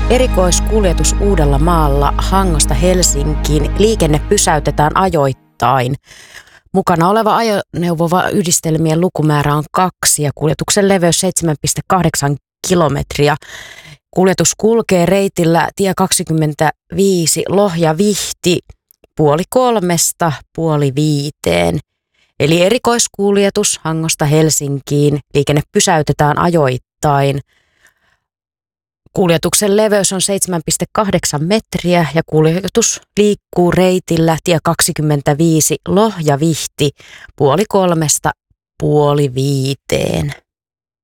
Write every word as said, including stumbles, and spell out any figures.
Erikoiskuljetus Uudellamaalla Hangosta Helsinkiin. Liikenne pysäytetään ajoittain. Mukana oleva ajoneuvo yhdistelmien lukumäärä on kaksi ja kuljetuksen leveys seitsemän pilkku kahdeksan kilometriä. Kuljetus kulkee reitillä tie kaksikymmentäviisi Lohja-Vihti puoli kolmesta puoli viiteen. Eli erikoiskuljetus Hangosta Helsinkiin. Liikenne pysäytetään ajoittain. Kuljetuksen leveys on seitsemän pilkku kahdeksan metriä ja kuljetus liikkuu reitillä tie kaksikymmentäviisi Lohja-Vihti puoli kolmesta puoli viiteen.